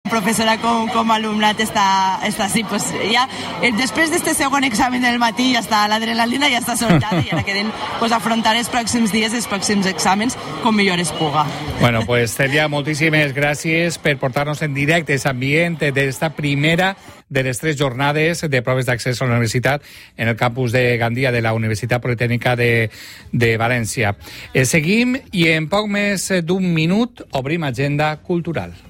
professora com alumnat està sí, pues ja després d'este segon examen del matí ja està l'adrenalina, ja està soltada i ara queden pues, afrontar els pròxims dies, els pròxims exàmens com millor es puga. Bueno, pues Celia, moltíssimes gràcies per portar-nos en directe aquest ambient d'esta primera de les 3 jornades de proves d'accés a la universitat en el campus de Gandia de la Universitat Politècnica de València. Seguim i en poc més d'un minut obrim agenda cultural.